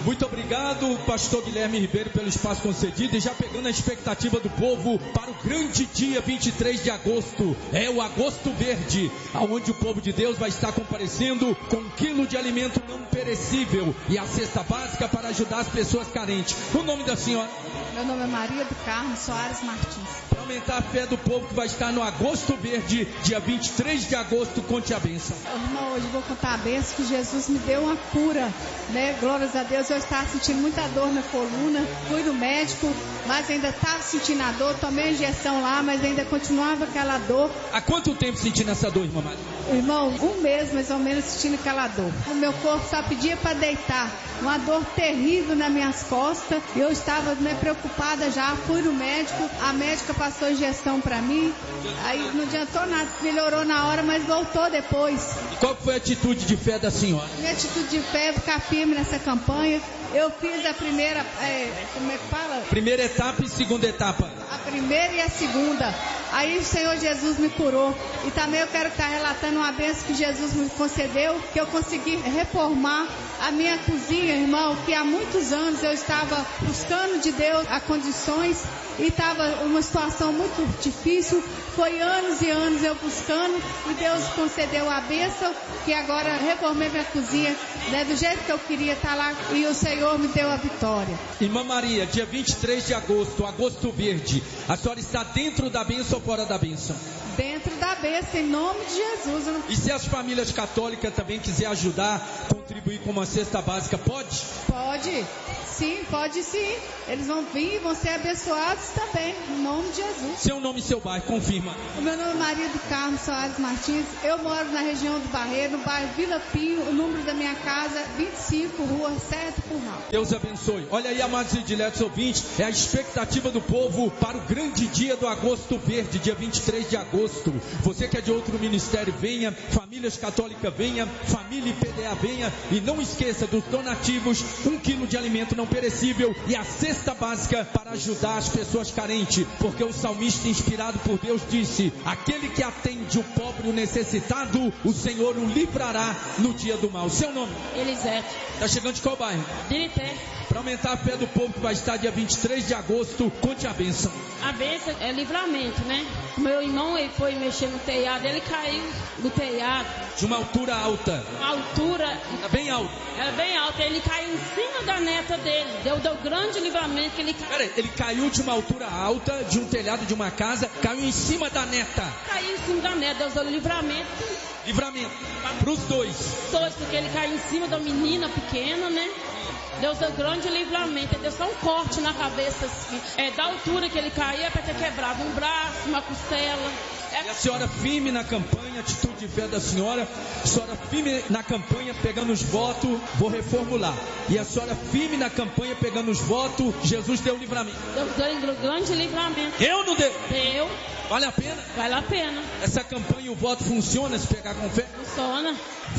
Muito obrigado, pastor Guilherme Ribeiro, pelo espaço concedido. E já pegando a expectativa do povo para o grande dia 23 de agosto. É o Agosto Verde, onde o povo de Deus vai estar comparecendo com 1 quilo de alimento não perecível e a cesta básica para ajudar as pessoas carentes. O nome da senhora? Meu nome é Maria do Carmo Soares Martins. Para aumentar a fé do povo que vai estar no Agosto Verde, dia 23 de agosto, conte a bênção. Irmão, hoje eu vou contar a bênção que Jesus me deu uma cura, né? Glórias a Deus, eu estava sentindo muita dor na coluna, fui no médico, mas ainda estava sentindo a dor, tomei a injeção lá, mas ainda continuava aquela dor. Há quanto tempo sentindo essa dor, irmã Maria? Irmão, 1 mês mais ou menos sentindo aquela dor. O meu corpo só pedia para deitar, uma dor terrível nas minhas costas, eu estava preocupada já, fui no médico, a médica passou injeção para mim, aí não adiantou nada, melhorou na hora, mas voltou depois. E qual foi a atitude de fé da senhora? Minha atitude de fé é ficar firme nessa campanha. Eu fiz a primeira, como é que fala? Primeira etapa e segunda etapa. A primeira e a segunda. Aí o Senhor Jesus me curou. E também eu quero estar relatando uma bênção que Jesus me concedeu, que eu consegui reformar a minha cozinha, irmão, que há muitos anos eu estava buscando de Deus as condições e estava uma situação muito difícil. Foi anos e anos eu buscando e Deus concedeu a bênção, que agora reformei minha cozinha, né, do jeito que eu queria estar lá, e o Senhor me deu a vitória. Irmã Maria, dia 23 de agosto, Agosto Verde, a senhora está dentro da bênção ou fora da bênção? Dentro da bênção, em nome de Jesus. E se as famílias católicas também quiserem ajudar, contribuir com uma cesta básica, pode? Pode, sim, pode sim. Eles vão vir e vão ser abençoados também, em nome de Jesus. Seu nome e seu bairro, confirma. O meu nome é Maria do Carmo Soares Martins. Eu moro na região do Barreiro, no bairro Vila Pinho. O número da minha casa, 25, rua Certo Curral. Deus abençoe. Olha aí, amados e diletos ouvintes, é a expectativa do povo para o grande dia do Agosto Verde, dia 23 de agosto. Você que é de outro ministério, venha. Famílias católicas, venha. Família IPDA, venha. E não esqueça dos donativos, 1 quilo de alimento não perecível e a cesta básica para ajudar as pessoas carentes. Porque o salmista, inspirado por Deus, disse: aquele que atende o pobre e o necessitado, o Senhor o livrará no dia do mal. Seu nome? Elisete. Está chegando de qual bairro? Dirité. Para aumentar a fé do povo que vai estar dia 23 de agosto, conte a bênção. A bênção é livramento, né? Meu irmão, ele foi mexer no telhado, ele caiu do telhado. De uma altura alta. Uma altura... Era bem alta. Era bem alta, ele caiu em cima da neta dele. Deu grande livramento que ele caiu. Peraí, ele caiu de uma altura alta, de um telhado de uma casa, caiu em cima da neta. Caiu em cima da neta, Deus deu livramento. Livramento. Para os dois. Dois, porque ele caiu em cima da menina pequena, né? Deus deu grande livramento, Deus deu um corte na cabeça, assim. Da altura que ele caiu, é para ter quebrado um braço, uma costela. E a senhora firme na campanha, atitude de fé da senhora, a senhora firme na campanha, pegando os votos, vou reformular. E a senhora firme na campanha, pegando os votos, Jesus deu livramento. Deus deu grande livramento. Eu não deu? Deu. Vale a pena? Vale a pena. Essa campanha, o voto funciona se pegar com fé? Funciona.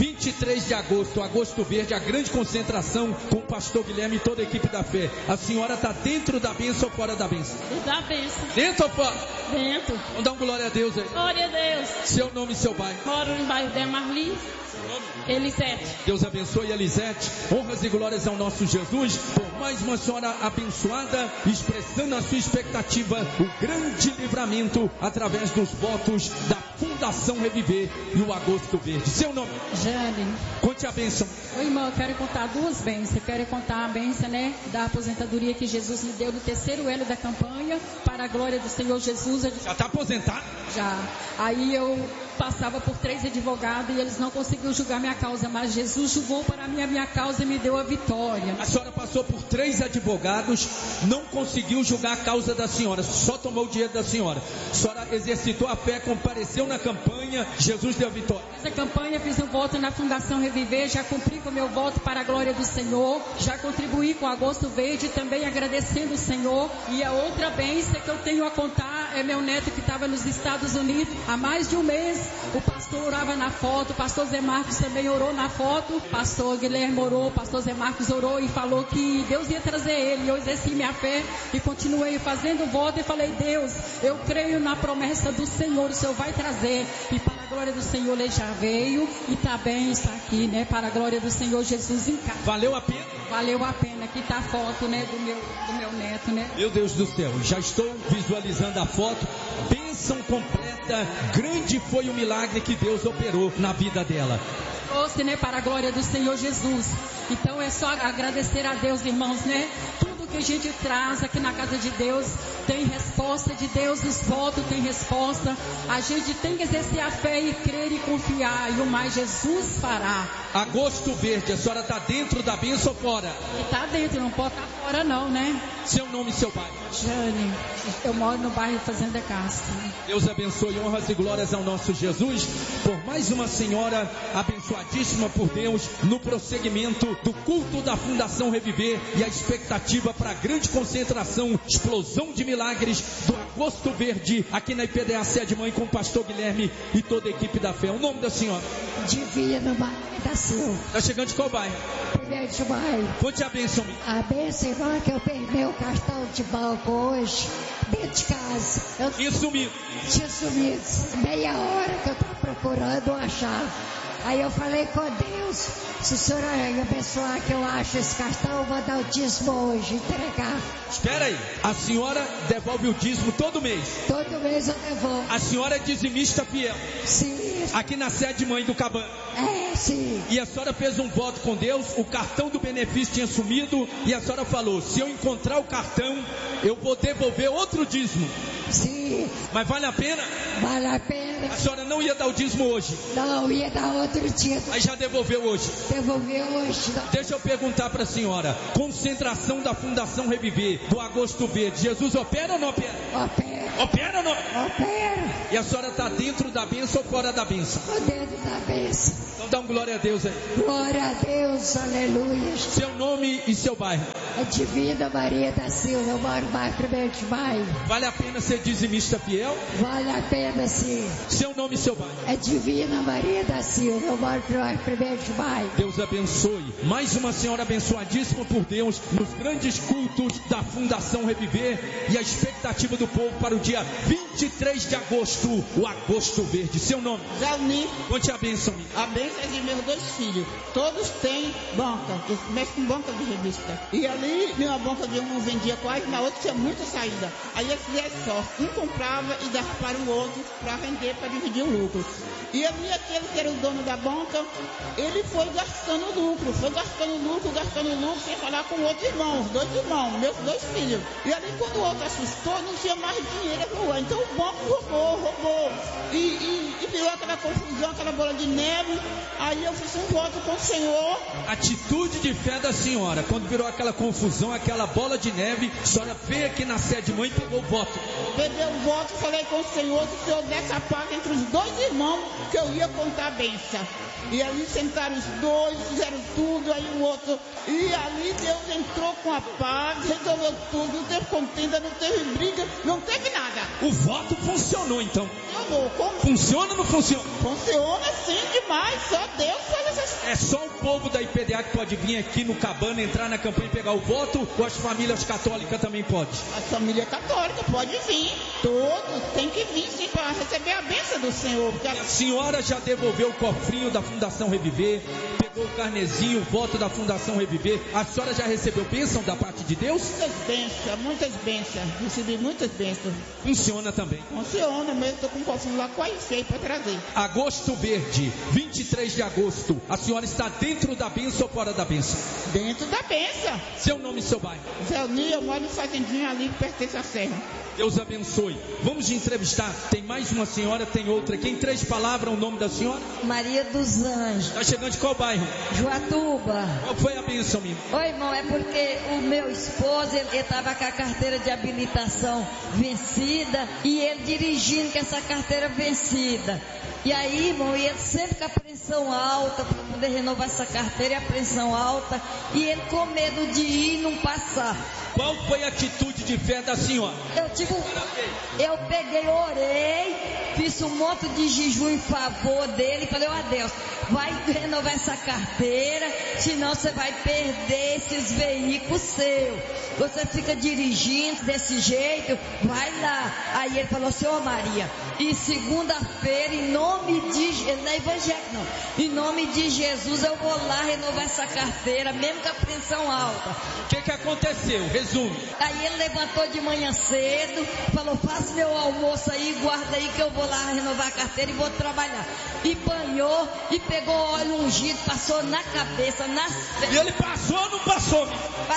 23 de agosto, Agosto Verde, a grande concentração com o pastor Guilherme e toda a equipe da fé. A senhora está dentro da bênção ou fora da bênção? Dentro da bênção. Dentro ou fora? Dentro. Vamos dar um glória a Deus aí. Glória a Deus. Seu nome e seu bairro? Moro no bairro de Marli. Elisete. Deus abençoe Elisete. Honras e glórias ao nosso Jesus. Por mais uma senhora abençoada, expressando a sua expectativa, o grande livramento através dos votos da Fundação Reviver e o Agosto Verde. Seu nome? Jane. Conte a bênção. Oi, irmão, eu quero contar duas bênçãos. Eu quero contar a bênção, né, da aposentadoria que Jesus me deu no terceiro ano da campanha, para a glória do Senhor Jesus. Já está aposentado? Já. Aí eu passava por 3 advogados e eles não conseguiam julgar minha causa, mas Jesus julgou para mim a minha causa e me deu a vitória. A senhora passou por 3 advogados, não conseguiu julgar a causa da senhora, só tomou o dinheiro da senhora. A senhora exercitou a fé, compareceu na campanha, Jesus deu a vitória. Essa campanha fiz um voto na Fundação Reviver, já cumpri com o meu voto para a glória do Senhor, já contribuí com o Agosto Verde, também agradecendo o Senhor. E a outra bênção que eu tenho a contar é meu neto que estava nos Estados Unidos há mais de um mês. O pastor orava na foto, o pastor Zé Marcos também orou na foto, o pastor Guilherme orou, o pastor Zé Marcos orou e falou que Deus ia trazer ele. E eu exerci minha fé e continuei fazendo voto e falei: Deus, eu creio na promessa do Senhor, o Senhor vai trazer. E para a glória do Senhor ele já veio e está bem, está aqui, né? Para a glória do Senhor Jesus em casa. Valeu a pena? Valeu a pena. Aqui tá a foto, né, do meu neto, né? Meu Deus do céu, já estou visualizando a foto. Bênção completa. Grande foi o milagre que Deus operou na vida dela. Trouxe, né, para a glória do Senhor Jesus. Então é só agradecer a Deus, irmãos, né? Tudo que a gente traz aqui na casa de Deus tem resposta de Deus, os votos tem resposta. A gente tem que exercer a fé e crer e confiar, e o mais Jesus fará. Agosto Verde, a senhora está dentro da bênção ou fora? Está dentro, não pode estar fora não, né? Seu nome e seu bairro? Jane, eu moro no bairro Fazenda Castro. Deus abençoe, honras e glórias ao nosso Jesus, por mais uma senhora abençoadíssima por Deus, no prosseguimento do culto da Fundação Reviver e a expectativa para a grande concentração, explosão de milagres do Agosto Verde, aqui na IPDA Sede Mãe, com o pastor Guilherme e toda a equipe da fé. O nome da senhora? Divina da Silva. Está chegando de qual bairro? Primeiro de maio. Conte a bênção. A bênção, irmã, é que eu perdi meu cartão de banco hoje, dentro de casa. Eu tinha sumido. Meia hora que eu estava procurando achar. Aí eu falei com Deus, se o senhor abençoar que eu acho esse cartão, eu vou dar o dízimo hoje, entregar. Espera aí, a senhora devolve o dízimo todo mês? Todo mês eu devolvo. A senhora é dizimista fiel? Sim. Aqui na Sede Mãe do Cabana? É, sim. E a senhora fez um voto com Deus, o cartão do benefício tinha sumido, e a senhora falou, se eu encontrar o cartão, eu vou devolver outro dízimo. Sim. Mas vale a pena? Vale a pena. A senhora não ia dar o dízimo hoje? Não, ia dar outro dia. Aí já devolveu hoje? Devolveu hoje. Não. Deixa eu perguntar para a senhora, concentração da Fundação Reviver, do Agosto Verde, Jesus opera ou não opera? Opera. Opera ou não? Opera. E a senhora está dentro da bênção ou fora da bênção? Estou dentro da bênção. Então dá um glória a Deus aí. Glória a Deus, aleluia. Seu nome e seu bairro? É Divina Maria da Silva, eu moro no bairro 1º de Maio. Vale a pena ser dizimista fiel? Vale a pena, sim. Seu nome e seu bairro? É Divina Maria da Silva, eu moro no bairro 1º de Maio. Deus abençoe. Mais uma senhora abençoadíssima por Deus, nos grandes cultos da Fundação Reviver e a expectativa do povo para o dia 23 de agosto, o Agosto Verde. Seu nome? Zelni. Conte a bênção. A bênção é de meus 2 filhos. Todos têm banca. Eles mexem com banca de revista. E ali, numa banca de um não vendia quase, na outra tinha muita saída. Aí eles fizeram só. Um comprava e dava para o outro para vender, para dividir o lucro. E ali aquele que era o dono da banca, ele foi gastando lucro, sem falar com outros irmãos, 2 irmãos, meus 2 filhos. E ali quando o outro assustou, não tinha mais dinheiro para voar. Então o banco roubou. E virou aquela confusão, aquela bola de neve. Aí eu fiz um voto com o Senhor. Atitude de fé da senhora, quando virou aquela confusão, aquela bola de neve, a senhora veio aqui na Sede Mãe e pegou o voto. Peguei o voto, falei com o Senhor, que o Senhor desse a paz entre os 2 irmãos, que eu ia contar a bênção. E ali sentaram os 2, fizeram tudo, aí o outro. E ali Deus entrou com a paz, resolveu tudo, não teve contenda, não teve briga, não teve nada. O voto funcionou então? Funcionou. Como? Funciona ou não funciona? Funciona sim demais, só Deus faz essas coisas. É só o povo da IPDA que pode vir aqui no Cabana, entrar na campanha e pegar o voto, ou as famílias católicas também podem? A família católica pode vir, todos tem que vir sim para receber a bênção do Senhor. Porque a senhora já devolveu o cofrinho da Fundação Reviver, pegou o carnezinho, o voto da Fundação Reviver. A senhora já recebeu bênção da parte de Deus? Muitas bênçãos. Recebi muitas bênçãos. Funciona também? Funciona mesmo, estou com um cofrinho lá quase cheio para trazer. Agosto Verde, 23 de agosto. A senhora está dentro da bênção ou fora da bênção? Dentro da bênção. Seu nome e seu bairro? Zelni, eu moro em Fazendinha ali que pertence à Serra. Deus abençoe. Vamos entrevistar. Tem mais uma senhora, tem outra aqui. Em 3 palavras, o nome da senhora? Maria dos Anjos. Está chegando de qual bairro? Joatuba. Qual foi a bênção, minha? Oi, irmão, é porque o meu esposo, ele estava com a carteira de habilitação vencida e ele dirigindo com essa carteira vencida. E aí, irmão, e ele sempre com a pressão alta para poder renovar essa carteira e a pressão alta. E ele com medo de ir e não passar. Qual foi a atitude de fé da senhora? Eu peguei, orei, fiz um monte de jejum em favor dele, falei, ó Deus, vai renovar essa carteira, senão você vai perder esses veículos seus. Você fica dirigindo desse jeito, vai lá. Aí ele falou, senhor Maria, e segunda-feira, em nome de Jesus, não é evangélico não, em nome de Jesus eu vou lá renovar essa carteira, mesmo com a pressão alta. O que aconteceu? Resume. Aí ele levantou de manhã cedo, falou, faça meu almoço aí, guarda aí que eu vou lá renovar a carteira e vou trabalhar. E banhou, e pegou óleo ungido, passou na cabeça, E ele passou ou não passou?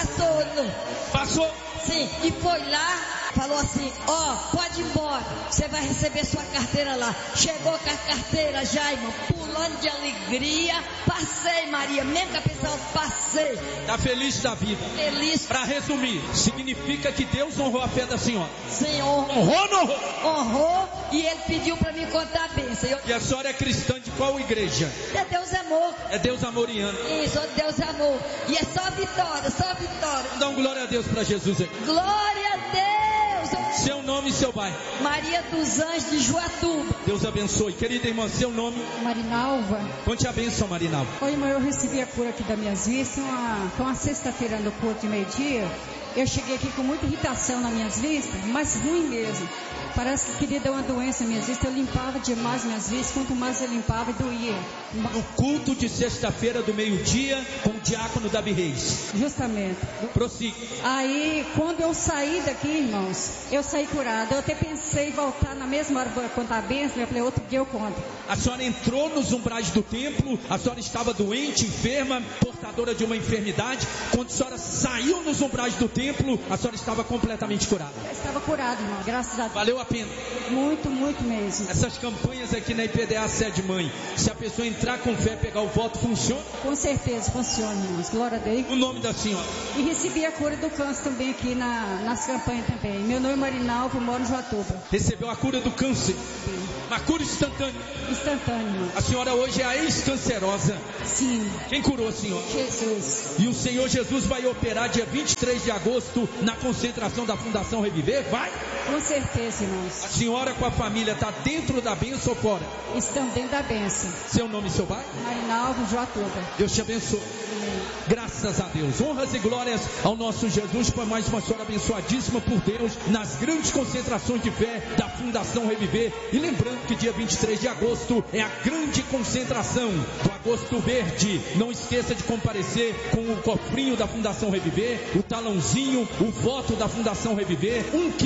Passou. Sim, e foi lá, falou assim, ó, pode ir embora, você vai receber sua carteira lá. Chegou com a carteira já, irmão, pulando de alegria. Passei, Maria, mesmo que a pessoa passei. Tá feliz da vida? Feliz. Pra resumir, significa que Deus honrou a fé da senhora? Sim, honrou. Honrou ou não honrou? Honrou, e ele pediu pra mim contar a bênção. E a senhora é cristã de qual igreja? É Deus Amor. É Deus Amoriano. Isso, Deus Amor. E é só vitória, só vitória. Dá um glória a Deus pra Jesus aí. Glória a Deus. Seu nome e seu bairro? Maria dos Anjos de Juatuba. Deus abençoe. Querida irmã, seu nome? Marinalva. Conte a bênção, Marinalva. Oi, irmão, eu recebi a cura aqui das minhas vistas. Foi uma sexta-feira no culto de meio-dia. Eu cheguei aqui com muita irritação nas minhas vistas, mas ruim mesmo. Parece que queria dar uma doença nas minhas vistas. Eu limpava demais minhas vistas, quanto mais eu limpava, doía. No culto de sexta-feira do meio-dia, com o diácono Davi Reis. Justamente. Prossiga. Aí, quando eu saí daqui, irmãos, eu saí curada. Eu até pensei em voltar na mesma hora para contar a bênção. Eu falei, outro dia eu conto. A senhora entrou nos umbrais do templo, a senhora estava doente, enferma, portadora de uma enfermidade. Quando a senhora saiu nos umbrais do templo, a senhora estava completamente curada. Eu estava curada, irmão, graças a Deus. Valeu a pena. Muito, muito mesmo. Essas campanhas aqui na IPDA Sede Mãe, se a pessoa entrar com fé, pegar o voto, funciona? Com certeza funciona, irmãos. Glória a Deus. O nome da senhora? E recebi a cura do câncer também aqui nas campanhas também. Meu nome é Marinalva, eu moro em Juatuba. Recebeu a cura do câncer? Sim. Uma cura instantânea? Instantânea, irmão. A senhora hoje é a ex-cancerosa? Sim. Quem curou a senhora? Jesus. E o Senhor Jesus vai operar dia 23 de agosto na concentração da Fundação Reviver? Vai? Com certeza, irmãos. A senhora com a família está dentro da bênção ou fora? Estão dentro da bênção. Seu nome e seu pai? Marinalva, Juatuba. Deus te abençoe. Graças a Deus. Honras e glórias ao nosso Jesus por mais uma senhora abençoadíssima por Deus nas grandes concentrações de fé da Fundação Reviver. E lembrando que dia 23 de agosto é a grande concentração do Agosto Verde. Não esqueça de comparecer com o cofrinho da Fundação Reviver, o talãozinho, o voto da Fundação Reviver,